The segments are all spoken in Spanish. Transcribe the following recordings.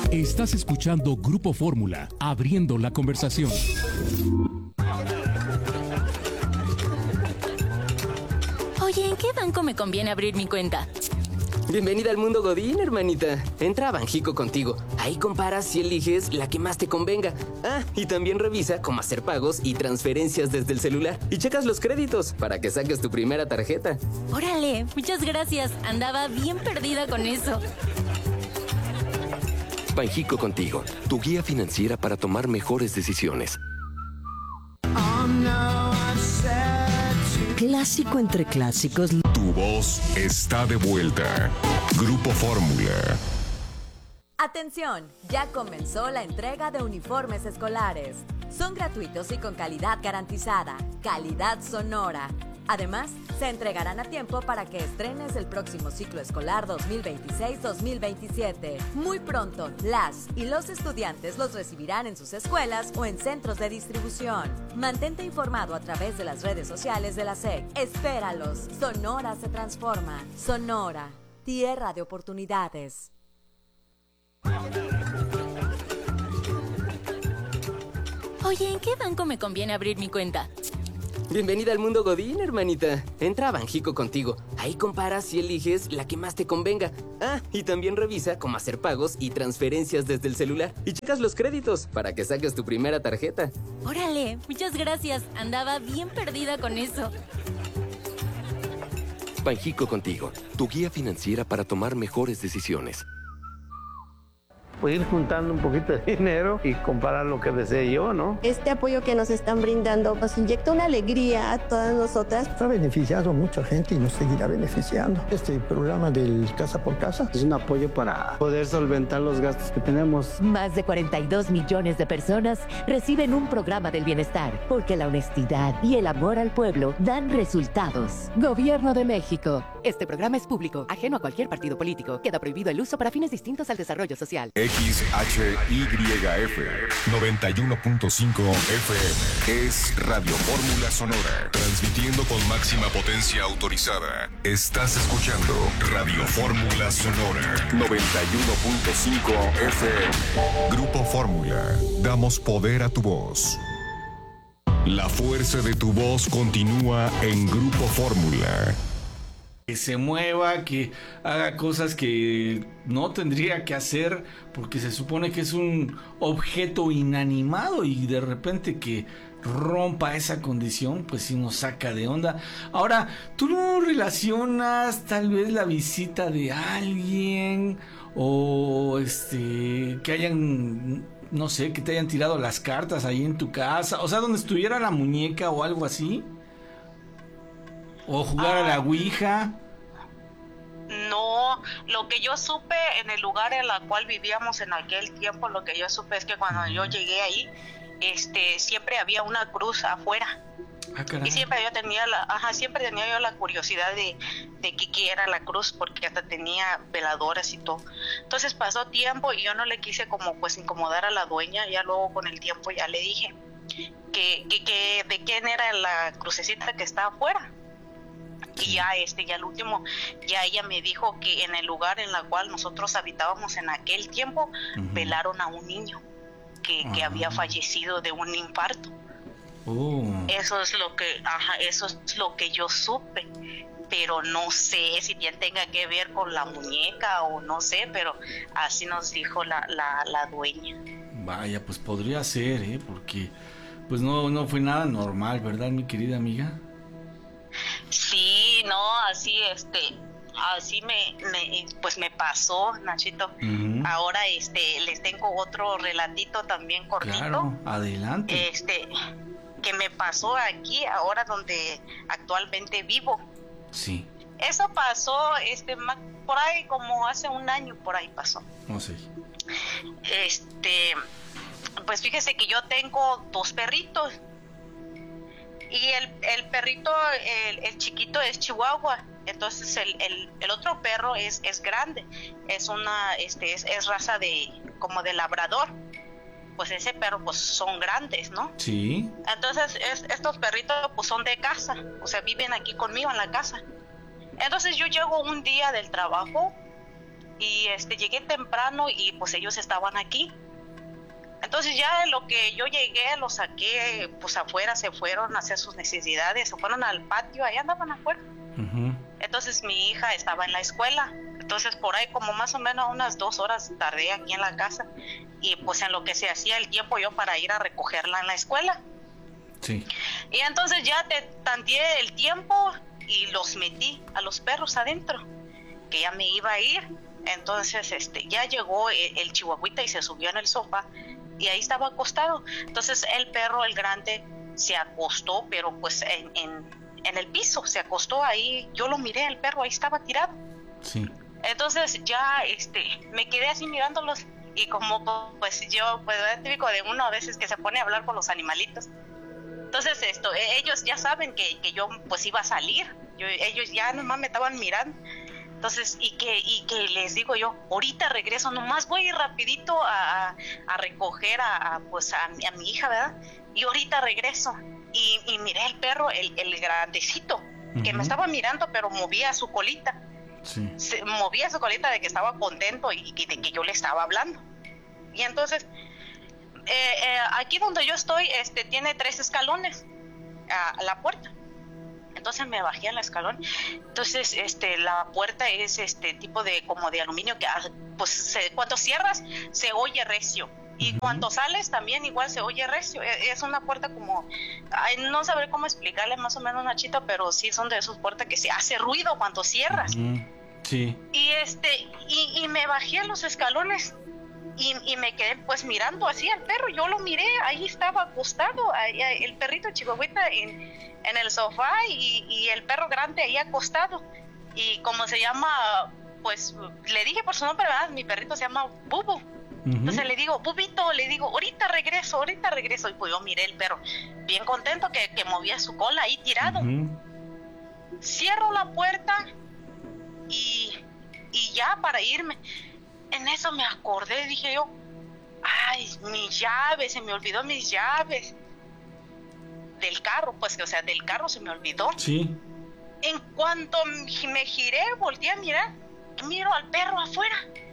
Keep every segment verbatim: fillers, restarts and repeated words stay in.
Estás escuchando Grupo Fórmula, abriendo la conversación. Oye, ¿en qué banco me conviene abrir mi cuenta? Bienvenida al mundo Godín, hermanita. Entra a Banjico Contigo. Ahí comparas y eliges la que más te convenga. Ah, y también revisa cómo hacer pagos y transferencias desde el celular. Y checas los créditos para que saques tu primera tarjeta. Órale, muchas gracias. Andaba bien perdida con eso. Banjico Contigo, tu guía financiera para tomar mejores decisiones. Clásico entre clásicos. Tu voz está de vuelta. Grupo Fórmula. Atención, ya comenzó la entrega de uniformes escolares. Son gratuitos y con calidad garantizada. Calidad Sonora. Además, se entregarán a tiempo para que estrenes el próximo ciclo escolar dos mil veintiséis dos mil veintisiete. Muy pronto, las y los estudiantes los recibirán en sus escuelas o en centros de distribución. Mantente informado a través de las redes sociales de la S E C. Espéralos. Sonora se transforma. Sonora, tierra de oportunidades. Oye, ¿en qué banco me conviene abrir mi cuenta? Bienvenida al mundo Godín, hermanita. Entra a Banjico Contigo. Ahí comparas y eliges la que más te convenga. Ah, y también revisa cómo hacer pagos y transferencias desde el celular. Y checas los créditos para que saques tu primera tarjeta. Órale, muchas gracias. Andaba bien perdida con eso. Banjico Contigo, tu guía financiera para tomar mejores decisiones. Pues ir juntando un poquito de dinero y comprar lo que desee yo, ¿no? Este apoyo que nos están brindando nos inyecta una alegría a todas nosotras. Ha beneficiado a mucha gente y nos seguirá beneficiando. Este programa del Casa por Casa es un apoyo para poder solventar los gastos que tenemos. Más de cuarenta y dos millones de personas reciben un programa del bienestar, porque la honestidad y el amor al pueblo dan resultados. Gobierno de México. Este programa es público, ajeno a cualquier partido político. Queda prohibido el uso para fines distintos al desarrollo social. X H Y F noventa y uno punto cinco F M es Radio Fórmula Sonora, transmitiendo con máxima potencia autorizada. Estás escuchando Radio Fórmula Sonora noventa y uno punto cinco F M. Grupo Fórmula, damos poder a tu voz. La fuerza de tu voz continúa en Grupo Fórmula. Que se mueva, que haga cosas que no tendría que hacer porque se supone que es un objeto inanimado y de repente que rompa esa condición, pues sí nos saca de onda. Ahora, ¿tú no relacionas tal vez la visita de alguien o este que hayan, no sé, que te hayan tirado las cartas ahí en tu casa? O sea, donde estuviera la muñeca o algo así. ¿O jugar ah, a la ouija? No, lo que yo supe en el lugar en el cual vivíamos en aquel tiempo, lo que yo supe es que cuando yo llegué ahí, este, siempre había una cruz afuera. Ah, y siempre yo tenía la, ajá, siempre tenía yo la curiosidad de, de qué, qué era la cruz, porque hasta tenía veladoras y todo. Entonces pasó tiempo y yo no le quise como pues incomodar a la dueña. Ya luego con el tiempo ya le dije que, que, que de quién era la crucecita que está afuera. Y ya este ya el último ya ella me dijo que en el lugar en el cual nosotros habitábamos en aquel tiempo, uh-huh, velaron a un niño que, uh-huh, que había fallecido de un infarto. Uh. Eso es lo que ajá, eso es lo que yo supe, pero no sé si bien tenga que ver con la muñeca o no sé, pero así nos dijo la, la, la dueña. Vaya, pues podría ser, ¿eh? Porque pues no, no fue nada normal, ¿verdad, mi querida amiga? Sí, no, así este, así me, me pues me pasó, Nachito. Uh-huh. Ahora este les tengo otro relatito también cortito. Claro, adelante. Este que me pasó aquí ahora donde actualmente vivo. Sí. Eso pasó este por ahí como hace un año por ahí pasó. No sé. Este, pues fíjese que yo tengo dos perritos. Y el, el perrito, el, el chiquito es chihuahua, entonces el, el, el otro perro es, es grande, es una, este, es, es raza de, como de labrador, pues ese perro pues son grandes, ¿no? Sí. Entonces es, estos perritos pues son de casa, o sea viven aquí conmigo en la casa. Entonces yo llego un día del trabajo y este llegué temprano y pues ellos estaban aquí. Entonces ya en lo que yo llegué, los saqué pues afuera, se fueron a hacer sus necesidades, se fueron al patio, ahí andaban afuera. Uh-huh. Entonces mi hija estaba en la escuela, entonces por ahí como más o menos unas dos horas tardé aquí en la casa, y pues en lo que se hacía el tiempo yo para ir a recogerla en la escuela. Sí. Y entonces ya te tanteé el tiempo y los metí a los perros adentro, que ya me iba a ir. Entonces este ya llegó el, el chihuahuita y se subió en el sofá y ahí estaba acostado. Entonces el perro, el grande, se acostó, pero pues en, en, en el piso, se acostó ahí. Yo lo miré, el perro ahí estaba tirado. Sí. Entonces ya este me quedé así mirándolos, y como pues yo, pues es típico de uno a veces que se pone a hablar con los animalitos. Entonces esto, ellos ya saben que, que yo pues iba a salir. Yo, ellos ya nomás me estaban mirando. Entonces, y que, y que les digo yo, ahorita regreso, nomás voy rapidito a, a recoger a, a pues a, a mi hija, ¿verdad? Y ahorita regreso. Y, y miré el perro, el, el grandecito, uh-huh, que me estaba mirando, pero movía su colita. Sí. Se movía su colita de que estaba contento y, y de que yo le estaba hablando. Y entonces, eh, eh, aquí donde yo estoy, este, tiene tres escalones a, a la puerta. Entonces me bajé al escalón. Entonces este la puerta es este tipo de como de aluminio que pues se, cuando cierras se oye recio, y uh-huh, cuando sales también igual se oye recio. Es una puerta como, ay, no sabré cómo explicarle más o menos, Nachito, pero sí son de esas puertas que se hace ruido cuando cierras. Uh-huh. Sí. Y este y, y me bajé a los escalones y, y me quedé pues mirando así al perro. Yo lo miré, ahí estaba acostado, ahí, ahí, el perrito chihuahuita en en el sofá, y, y el perro grande ahí acostado. Y como se llama, pues le dije por su nombre, ¿verdad? Mi perrito se llama Bubu. Uh-huh. Entonces le digo, Bubito, le digo, ahorita regreso, ahorita regreso. Y pues yo miré el perro bien contento que, que movía su cola ahí tirado. Uh-huh. Cierro la puerta y, y ya para irme. En eso me acordé, dije yo, ay, mis llaves, se me olvidó mis llaves del carro, pues, o sea, del carro se me olvidó. Sí. En cuanto me giré, volteé a mirar, miro al perro afuera,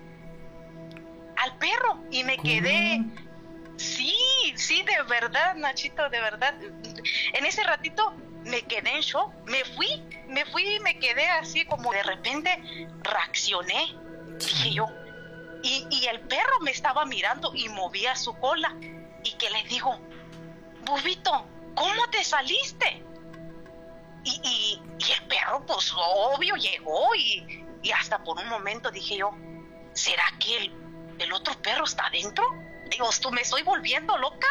al perro, y me ¿cómo? Quedé, sí, sí, de verdad, Nachito, de verdad, en ese ratito me quedé en shock, me fui, me fui y me quedé así como de repente reaccioné, dije yo, y, y el perro me estaba mirando y movía su cola, y que le digo, Bubito, ¿cómo te saliste? Y, y, y el perro, pues obvio, llegó y, y hasta por un momento dije yo, ¿será que el, el otro perro está adentro? Digo, ¿tú me estoy volviendo loca?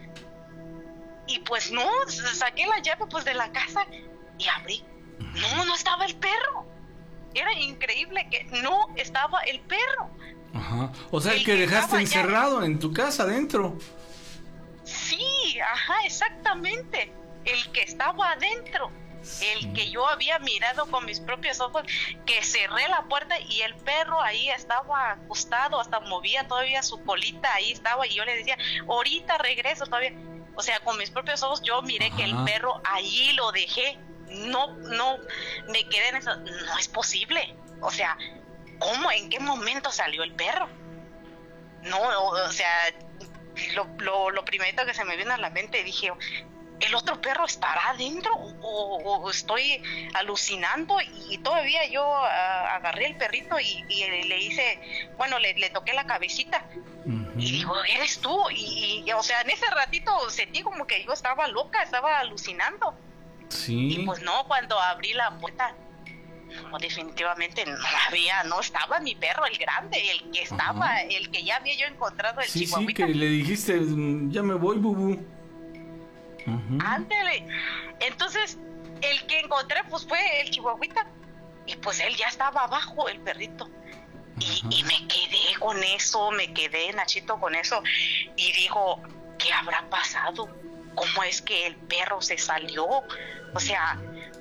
Y pues no, saqué la llave pues de la casa y abrí. No, no estaba el perro. Era increíble que no estaba el perro. Ajá. O sea, el, el que dejaste encerrado allá en tu casa adentro. Sí, ajá, exactamente. El que estaba adentro, sí, el que yo había mirado con mis propios ojos, que cerré la puerta y el perro ahí estaba acostado, hasta movía todavía su colita, ahí estaba, y yo le decía, ahorita regreso todavía. O sea, con mis propios ojos yo miré, ajá, que el perro ahí lo dejé. No, no, me quedé en eso. No es posible. O sea, ¿cómo? ¿En qué momento salió el perro? No, o, o sea... Lo, lo, lo primerito que se me vino a la mente, dije, ¿el otro perro estará adentro o, o estoy alucinando? Y todavía yo uh, agarré el perrito y, y le hice, bueno, le, le toqué la cabecita, uh-huh, y digo, ¿eres tú? Y, y, o sea, en ese ratito sentí como que yo estaba loca, estaba alucinando. Sí. Y pues no, cuando abrí la puerta, no, definitivamente no había, no estaba mi perro, el grande, el que estaba, ajá, el que ya había yo encontrado, el sí, chihuahuita. Sí, que le dijiste, ya me voy, Bubu. Uh-huh. Ándele. Entonces, el que encontré, pues fue el chihuahuita. Y pues él ya estaba abajo, el perrito. Y, y me quedé con eso, me quedé, Nachito, con eso. Y digo, ¿qué habrá pasado? ¿Cómo es que el perro se salió? O sea...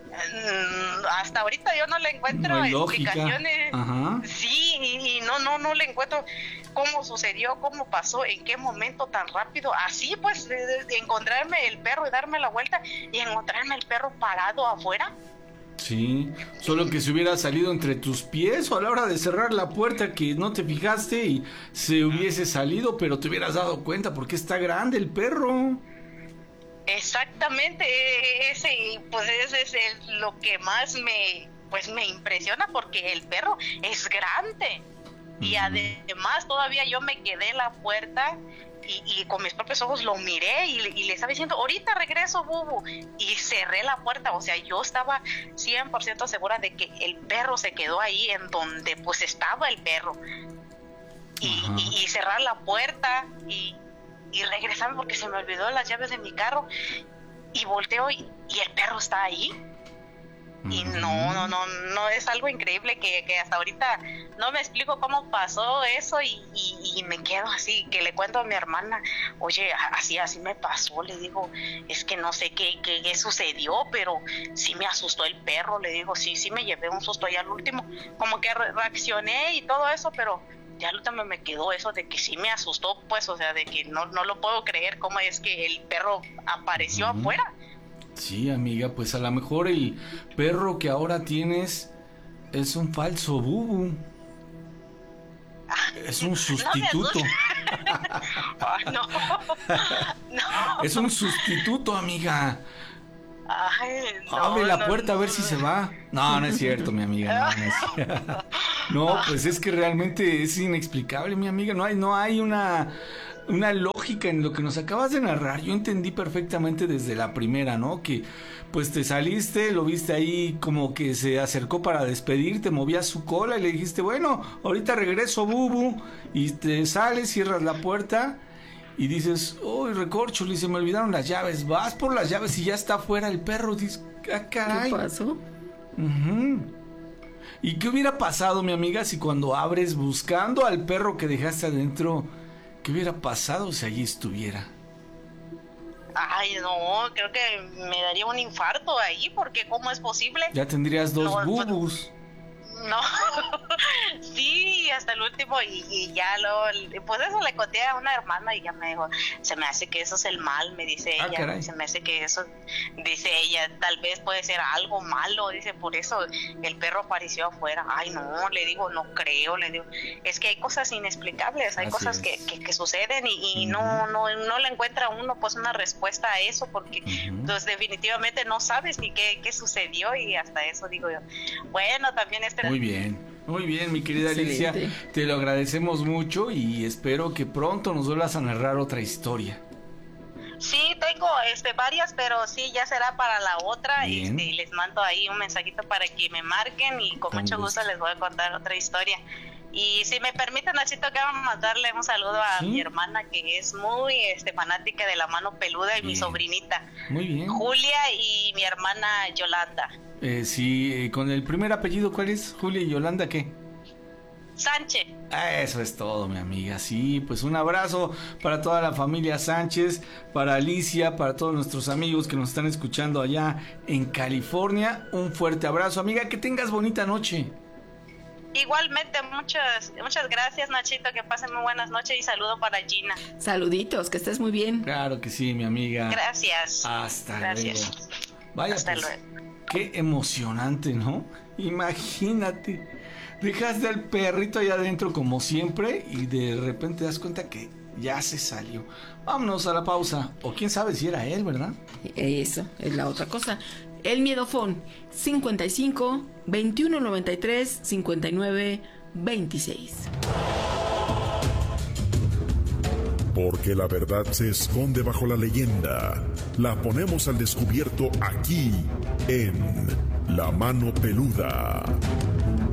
hasta ahorita yo no le encuentro no explicaciones. Ajá. Sí, y, y no, no, no le encuentro cómo sucedió, cómo pasó, en qué momento tan rápido. Así pues, de, de encontrarme el perro y darme la vuelta y encontrarme el perro parado afuera. Sí, solo que se hubiera salido entre tus pies o a la hora de cerrar la puerta que no te fijaste y se hubiese salido, pero te hubieras dado cuenta porque está grande el perro. Exactamente, ese, pues ese es el, lo que más me, pues me impresiona porque el perro es grande. Y además todavía yo me quedé en la puerta y, y con mis propios ojos lo miré y, y le estaba diciendo, ahorita regreso, Bubu. Y cerré la puerta, o sea, yo estaba cien por ciento segura de que el perro se quedó ahí en donde pues estaba el perro. Y, y, y cerrar la puerta y, y regresarme porque se me olvidó las llaves de mi carro. Y volteo y, y el perro está ahí. Y no, no, no, no, es algo increíble que, que hasta ahorita no me explico cómo pasó eso y, y, y me quedo así, que le cuento a mi hermana, oye, así, así me pasó, le digo, es que no sé qué, qué, qué sucedió, pero sí me asustó el perro, le digo, sí, sí me llevé un susto ya al último, como que re- reaccioné y todo eso, pero ya al último me quedó eso de que sí me asustó, pues, o sea, de que no, no lo puedo creer cómo es que el perro apareció uh-huh. afuera. Sí, amiga, pues a lo mejor el perro que ahora tienes es un falso Bubu. Es un sustituto. No, no, no. Es un sustituto, amiga. Ay, no, Abre la no, puerta no, a ver no. si se va. No, no es cierto, mi amiga. No, no, es cierto. No, pues es que realmente es inexplicable, mi amiga. No hay, no hay una... una lógica en lo que nos acabas de narrar. Yo entendí perfectamente desde la primera, ¿no? Que pues te saliste, lo viste ahí como que se acercó para despedirte, movía su cola y le dijiste, bueno, ahorita regreso, Bubu, y te sales, cierras la puerta y dices, oh, recorcholi, se me olvidaron las llaves. Vas por las llaves y ya está afuera el perro. Dices, ah, caray. ¿Qué pasó? Uh-huh. ¿Y qué hubiera pasado, mi amiga, si cuando abres buscando al perro que dejaste adentro, qué hubiera pasado si allí estuviera? Ay, no, creo que me daría un infarto ahí, porque ¿cómo es posible? Ya tendrías dos no, Bubus. No, sí, hasta el último y, y ya lo, pues eso le conté a una hermana y ya me dijo, se me hace que eso es el mal, me dice ah, ella, caray. se me hace que eso, dice ella, tal vez puede ser algo malo, dice, por eso el perro apareció afuera. Ay, no, le digo, no creo, le digo, es que hay cosas inexplicables, hay Así cosas es. que, que, que suceden y, y uh-huh. no, no, no le encuentra uno pues una respuesta a eso, porque uh-huh. pues definitivamente no sabes ni qué, qué sucedió y hasta eso digo yo, bueno, también este Muy bien, muy bien, mi querida Excelente. Alicia, te lo agradecemos mucho y espero que pronto nos vuelvas a narrar otra historia. Sí, tengo este varias, pero sí, ya será para la otra. Bien. Este, les mando ahí un mensajito para que me marquen y con, Con mucho gusto. gusto les voy a contar otra historia. Y si me permiten, necesito que mandarle un saludo a ¿Sí? mi hermana, que es muy este fanática de La Mano Peluda, y Bien. mi sobrinita Muy bien. Julia y mi hermana Yolanda Eh, sí, eh, con el primer apellido, ¿cuál es? Julia y Yolanda, ¿qué? Sánchez. Eso es todo, mi amiga. Sí, pues un abrazo para toda la familia Sánchez, para Alicia, para todos nuestros amigos que nos están escuchando allá en California. Un fuerte abrazo, amiga, que tengas bonita noche. Igualmente, muchas muchas gracias, Nachito, que pasen muy buenas noches y saludo para Gina. Saluditos, que estés muy bien. Claro que sí, mi amiga. Gracias. Hasta Gracias. luego. Vaya, Hasta pues, luego. qué emocionante, ¿no? Imagínate, dejaste al perrito allá adentro como siempre y de repente te das cuenta que ya se salió. Vámonos a la pausa. O quién sabe si era él, ¿verdad? Eso es la otra cosa. El miedofón cincuenta y cinco, veintiuno noventa y tres, cincuenta y nueve, veintiséis. Porque la verdad se esconde bajo la leyenda. La ponemos al descubierto aquí en La Mano Peluda.